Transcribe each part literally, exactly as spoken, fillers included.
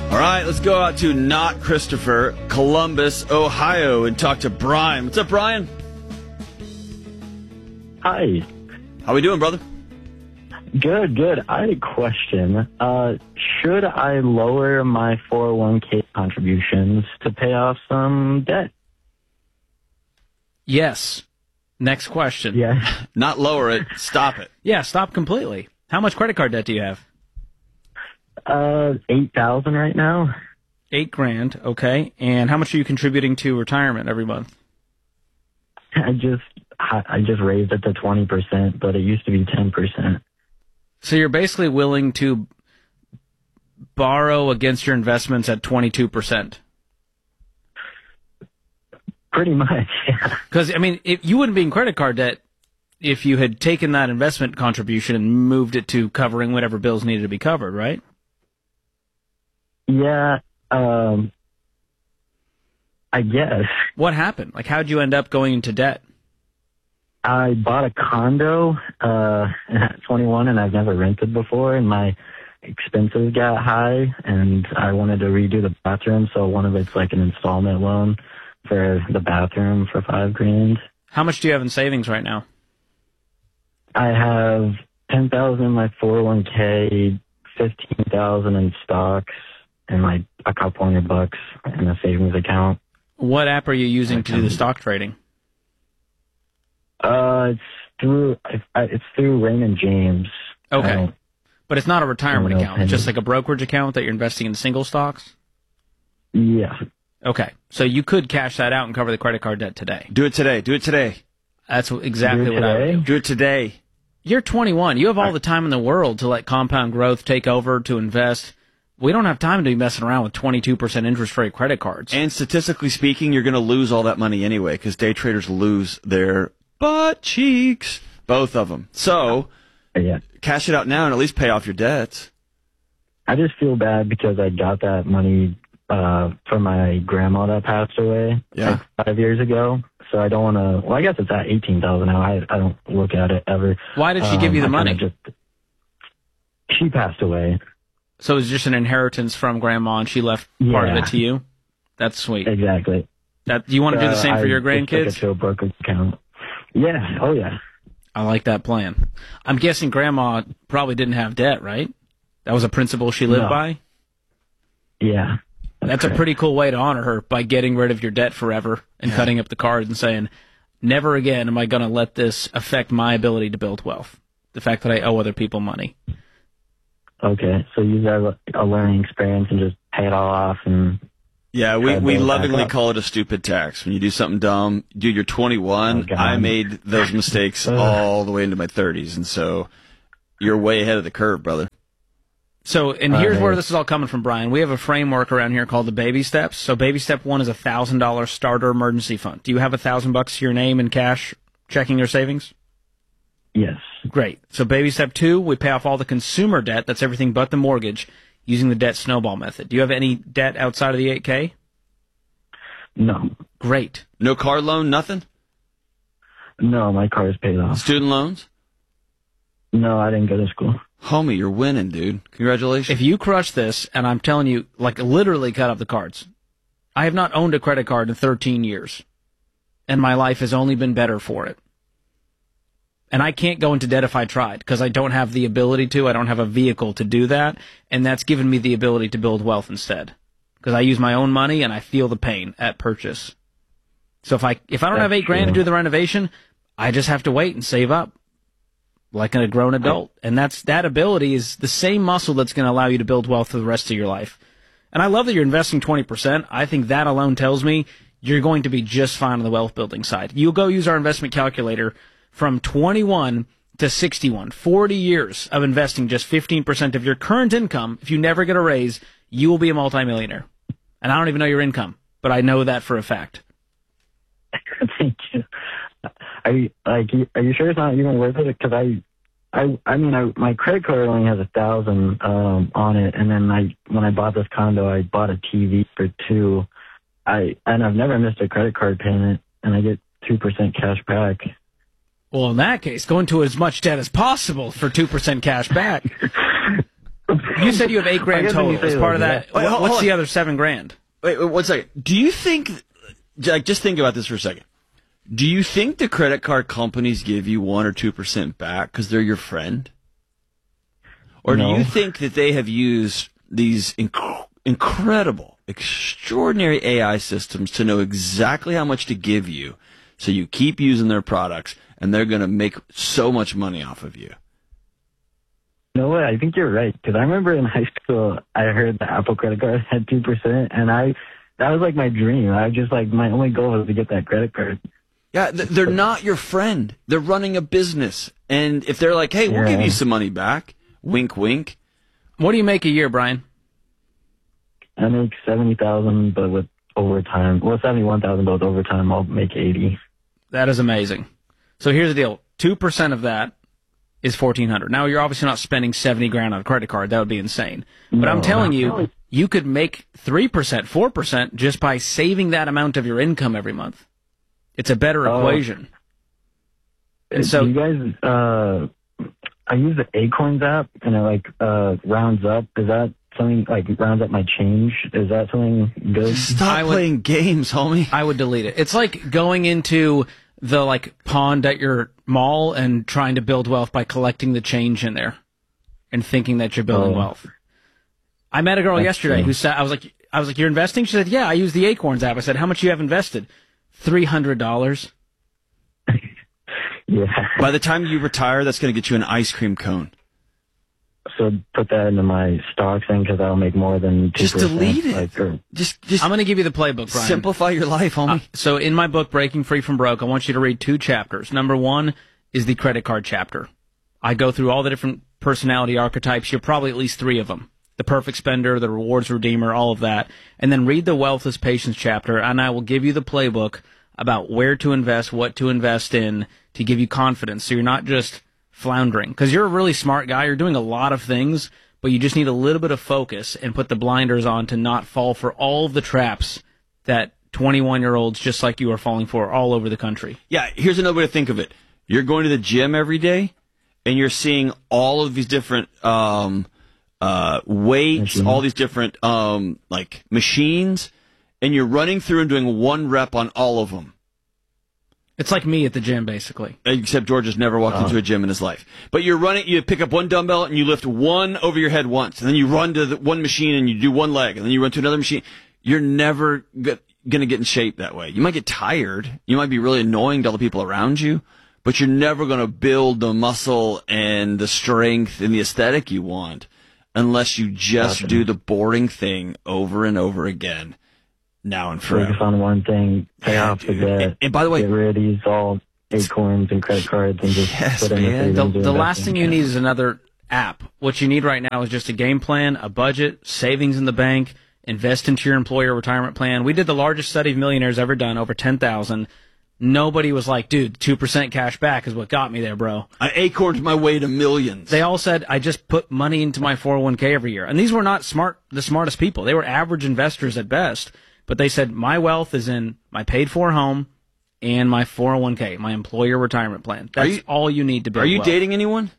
All right, let's go out to not Christopher, Columbus, Ohio, and talk to Brian. What's up, Brian? Hi. How we doing, brother? Good, good. I had a question. Uh, should I lower my four oh one k contributions to pay off some debt? Yes. Next question. Yeah. Not lower it, stop it. Yeah, stop completely. How much credit card debt do you have? Uh, eight thousand right now. Eight grand, okay. And how much are you contributing to retirement every month? I just, I just raised it to twenty percent, but it used to be ten percent. So you're basically willing to borrow against your investments at twenty-two percent. Pretty much, yeah. Because, I mean, if you wouldn't be in credit card debt if you had taken that investment contribution and moved it to covering whatever bills needed to be covered, right? Yeah, um, I guess. What happened? Like, how'd you end up going into debt? I bought a condo uh, at twenty-one, and I've never rented before, and my expenses got high, and I wanted to redo the bathroom, so one of it's like an installment loan for the bathroom for five grand. How much do you have in savings right now? I have ten thousand in my four oh one k, fifteen thousand in stocks, and like a couple hundred bucks in a savings account. What app are you using to do the stock trading? Uh, it's through it's through Raymond James. Okay, but it's not a retirement know, account. It's just like a brokerage account that you're investing in single stocks. Yeah. Okay, so you could cash that out and cover the credit card debt today. Do it today. Do it today. That's exactly Do it what I would today? do. Do it today. You're twenty-one. You have all the time in the world to let compound growth take over, to invest. We don't have time to be messing around with twenty-two percent interest rate credit cards. And statistically speaking, you're going to lose all that money anyway because day traders lose their butt cheeks, both of them. So Yeah. cash it out now and at least pay off your debts. I just feel bad because I got that money uh, from my grandma that passed away Yeah. like five years ago. So I don't want to. Well, I guess it's at eighteen thousand now. I I don't look at it ever. Why did she give you the Um, I money? kinda Just, she passed away. So it was just an inheritance from grandma, and she left part of Yeah. it to you? That's sweet. Exactly. That, do you want to do the Uh, same for I your just took it grandkids? to a brokerage account. Yeah. Oh yeah. I like that plan. I'm guessing grandma probably didn't have debt, right? That was a principle she lived No. by? Yeah. That's a correct. pretty cool way to honor her, by getting rid of your debt forever and cutting up the cards and saying, never again am I going to let this affect my ability to build wealth. The fact that I owe other people money. Okay. So use that as a learning experience and just pay it all off and. Yeah, we, Try to we build it back lovingly up. call it a stupid tax. When you do something dumb, dude, you're twenty-one. Oh, God. I made those mistakes all the way into my thirties, and so you're way ahead of the curve, brother. So, and All here's right. where this is all coming from, Brian. We have a framework around here called the baby steps. So baby step one is a thousand dollar starter emergency fund. Do you have a thousand bucks to your name in cash, checking or savings? Yes. Great. So baby step two, we pay off all the consumer debt. That's everything but the mortgage, using the debt snowball method. Do you have any debt outside of the eight K? No. Great. No car loan, nothing? No, my car is paid off. Student loans? No, I didn't go to school. Homie, you're winning, dude. Congratulations. If you crush this, and I'm telling you, like literally cut up the cards. I have not owned a credit card in thirteen years, and my life has only been better for it. And I can't go into debt if I tried, because I don't have the ability to. I don't have a vehicle to do that, and that's given me the ability to build wealth instead. Because I use my own money, and I feel the pain at purchase. So if I if I don't That's have eight grand to true. do the renovation, I just have to wait and save up like a grown adult. And that's that ability is the same muscle that's going to allow you to build wealth for the rest of your life. And I love that you're investing twenty percent. I think that alone tells me you're going to be just fine on the wealth building side. You'll go use our investment calculator from twenty-one to sixty-one, forty years of investing just fifteen percent of your current income. If you never get a raise, you will be a multimillionaire. And I don't even know your income, but I know that for a fact. Thank you. Are you like? Are you sure it's not even worth it? Because I, I, I mean, I, my credit card only has a thousand um, on it, and then I, when I bought this condo, I bought a T V for two. I and I've never missed a credit card payment, and I get two percent cash back. Well, in that case, go into as much debt as possible for two percent cash back. You said you have eight grand I guess when you total. say As part of like that, that- Wait, hold- what's hold the on. other seven grand? Wait, wait, one second. Do you think, like, just think about this for a second. Do you think the credit card companies give you one or two percent back because they're your friend? Or do No. you think that they have used these inc- incredible, extraordinary A I systems to know exactly how much to give you, so you keep using their products, and they're going to make so much money off of you? No way. I think you're right. Because I remember in high school, I heard the Apple credit card had two percent, and I that was like my dream. I was just like, my only goal was to get that credit card. Yeah, th- they're not your friend. They're running a business. And if they're like, hey, we'll Yeah. give you some money back, wink, wink. What do you make a year, Brian? I make seventy thousand, but with overtime. Well, seventy-one thousand, but with overtime, I'll make eighty. That is amazing. So here's the deal: two percent of that is fourteen hundred. Now you're obviously not spending seventy grand on a credit card. That would be insane. But I'm No, telling not you, really. you could make three percent, four percent just by saving that amount of your income every month. It's a better Oh. equation. And so, Do you guys, uh, I use the Acorns app, and it like uh, rounds up. Is that something like rounds up my change? Is that something good? Stop I would- playing games, homie. I would delete it. It's like going into the like pond at your mall and trying to build wealth by collecting the change in there and thinking that you're building Oh. wealth. I met a girl That's yesterday true. who said, I was like, I was like, you're investing? She said, yeah, I use the Acorns app. I said, how much you have invested? three hundred dollars. Yeah. By the time you retire, that's going to get you an ice cream cone. So put that into my stocks then, because I'll make more than two Just percent. delete it. Like, or, Just, just I'm going to give you the playbook, Brian. simplify your life, homie. Uh, so in my book, Breaking Free from Broke, I want you to read two chapters. Number one is the credit card chapter. I go through all the different personality archetypes. You're probably at least three of them. The perfect spender, the rewards redeemer, all of that. And then read the wealth is patience chapter, and I will give you the playbook about where to invest, what to invest in to give you confidence. So you're not just floundering. Because you're a really smart guy. You're doing a lot of things, but you just need a little bit of focus and put the blinders on to not fall for all of the traps that twenty-one-year-olds just like you are falling for all over the country. Yeah, here's another way to think of it. You're going to the gym every day, and you're seeing all of these different um, uh, weights, Mhm. all these different um, like machines, and you're running through and doing one rep on all of them. It's like me at the gym, basically. Except George has never walked Oh. into a gym in his life. But you're running, you pick up one dumbbell and you lift one over your head once, and then you run to the one machine and you do one leg, and then you run to another machine. You're never going to get in shape that way. You might get tired. You might be really annoying to all the people around you, but you're never going to build the muscle and the strength and the aesthetic you want unless you just Gotcha. do the boring thing over and over again, now and forever. focus on one thing, pay Yeah, off the dude. debt. And- and by the way- get rid of these all Acorns and credit cards and just Yes, put in a man. savings The, and the last investing thing you account. need is another app. What you need right now is just a game plan, a budget, savings in the bank, invest into your employer retirement plan. We did the largest study of millionaires ever done, over ten thousand. Nobody was like, dude, two percent cash back is what got me there, bro. I acorned my way to millions. They all said, I just put money into my four oh one k every year. And these were not smart, the smartest people. They were average investors at best. But they said, my wealth is in my paid for home and my four oh one k, my employer retirement plan. That's you- all you need to build Are you wealth. dating anyone?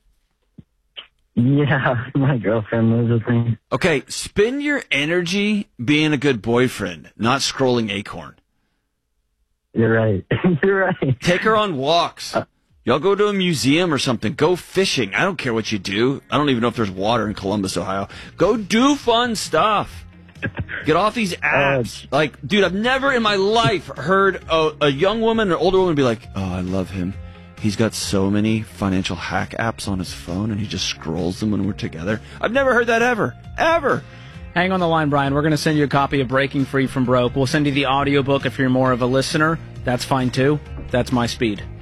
Yeah, my girlfriend lives with me. Okay, spend your energy being a good boyfriend, not scrolling Acorn. You're right. You're right. Take her on walks. Y'all go to a museum or something. Go fishing. I don't care what you do. I don't even know if there's water in Columbus, Ohio. Go do fun stuff. Get off these apps. Like, dude, I've never in my life heard a, a young woman or older woman be like, oh, I love him. He's got so many financial hack apps on his phone and he just scrolls them when we're together. I've never heard that ever. Ever. Hang on the line, Brian. We're going to send you a copy of Breaking Free from Broke. We'll send you the audiobook if you're more of a listener. That's fine, too. That's my speed.